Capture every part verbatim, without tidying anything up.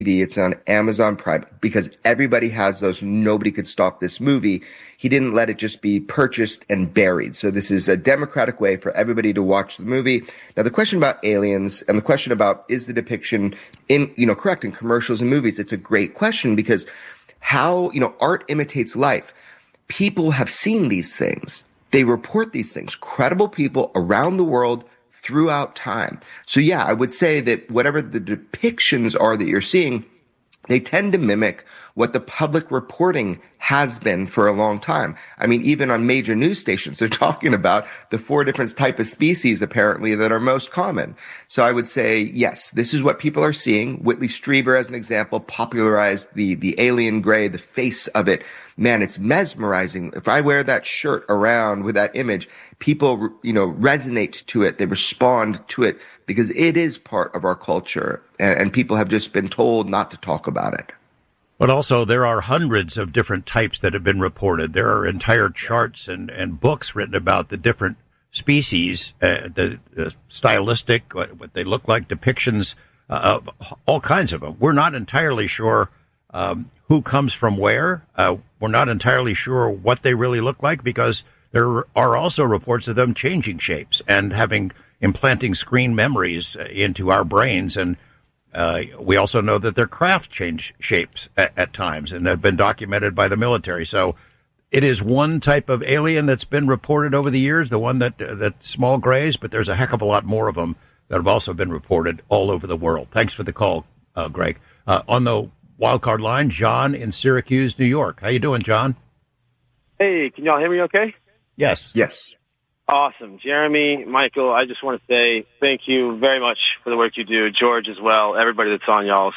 It's on Amazon Prime because everybody has those. Nobody could stop this movie. He didn't let it just be purchased and buried. So this is a democratic way for everybody to watch the movie. Now, the question about aliens and the question about is the depiction in, you know, correct in commercials and movies, it's a great question because how, you know, art imitates life. People have seen these things. They report these things. Credible people around the world throughout time. So yeah, I would say that whatever the depictions are that you're seeing, they tend to mimic what the public reporting has been for a long time. I mean, even on major news stations, they're talking about the four different type of species apparently that are most common. So I would say, yes, this is what people are seeing. Whitley Strieber, as an example, popularized the, the alien gray, the face of it. Man, it's mesmerizing. If I wear that shirt around with that image, people, you know, resonate to it. They respond to it because it is part of our culture. And, and people have just been told not to talk about it. But also, there are hundreds of different types that have been reported. There are entire charts and, and books written about the different species, uh, the, the stylistic, what, what they look like, depictions uh, of all kinds of them. We're not entirely sure um, who comes from where. Uh, we're not entirely sure what they really look like because there are also reports of them changing shapes and having implanting screen memories into our brains. And Uh, we also know that their craft change shapes at, at times and have been documented by the military. So it is one type of alien that's been reported over the years, the one that uh, that small grays, but there's a heck of a lot more of them that have also been reported all over the world. Thanks for the call, uh, Greg. Uh, on the wildcard line, John in Syracuse, New York. How you doing, John? Hey, can y'all hear me okay? Yes. Yes. Awesome. Jeremy, Michael, I just want to say thank you very much for the work you do. George as well, everybody that's on y'all's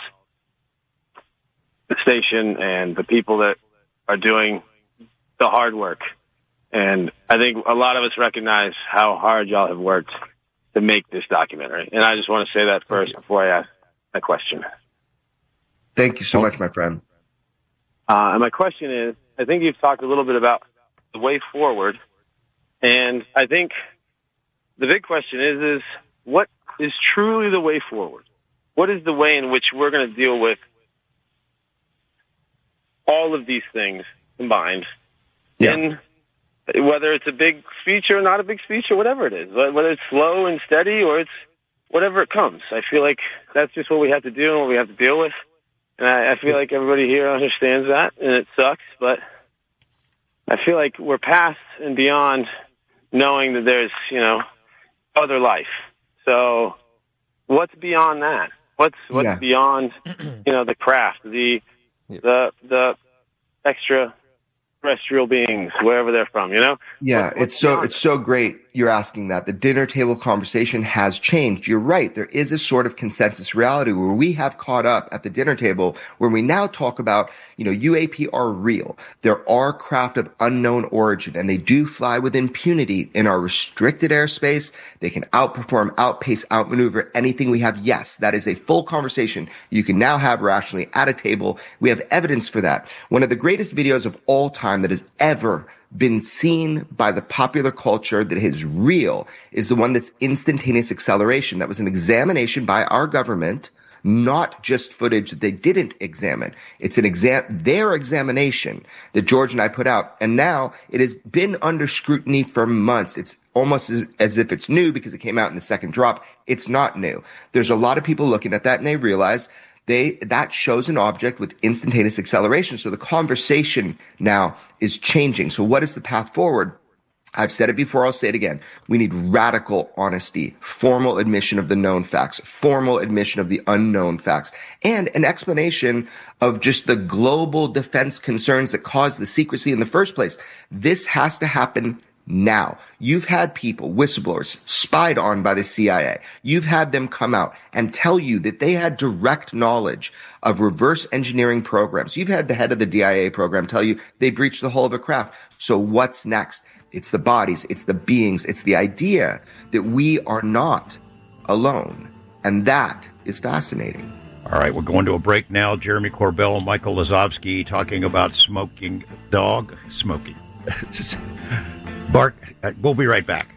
station and the people that are doing the hard work. And I think a lot of us recognize how hard y'all have worked to make this documentary. And I just want to say that first before I ask that question. Thank you so much, my friend. Uh, and my question is, I think you've talked a little bit about the way forward. And I think the big question is, is what is truly the way forward? What is the way in which we're going to deal with all of these things combined? Yeah. In whether it's a big speech or not a big speech or whatever it is, whether it's slow and steady or it's whatever it comes. I feel like that's just what we have to do and what we have to deal with. And I, I feel like everybody here understands that, and it sucks, but I feel like we're past and beyond knowing that there's, you know, other life. So what's beyond that? What's what's yeah. beyond, you know, the craft, the yeah. the the extra terrestrial beings, wherever they're from, you know? Yeah, what, it's so it's so great you're asking that. The dinner table conversation has changed. You're right. There is a sort of consensus reality where we have caught up at the dinner table where we now talk about, you know, U A P are real. There are craft of unknown origin, and they do fly with impunity in our restricted airspace. They can outperform, outpace, outmaneuver anything we have. Yes, that is a full conversation you can now have rationally at a table. We have evidence for that. One of the greatest videos of all time that has ever been seen by the popular culture that is real is the one that's instantaneous acceleration. That was an examination by our government, not just footage that they didn't examine. It's an exam, their examination that George and I put out. And now it has been under scrutiny for months. It's almost as, as if it's new because it came out in the second drop. It's not new. There's a lot of people looking at that and they realize They, that shows an object with instantaneous acceleration. So the conversation now is changing. So what is the path forward? I've said it before, I'll say it again. We need radical honesty, formal admission of the known facts, formal admission of the unknown facts, and an explanation of just the global defense concerns that caused the secrecy in the first place. This has to happen now. You've had people, whistleblowers, spied on by the C I A. You've had them come out and tell you that they had direct knowledge of reverse engineering programs. You've had the head of the D I A program tell you they breached the hull of a craft. So what's next? It's the bodies, it's the beings, it's the idea that we are not alone. And that is fascinating. All right, we're going to a break now. Jeremy Corbell and Michael Lazovsky talking about smoking dog, smoking. Bark. We'll be right back.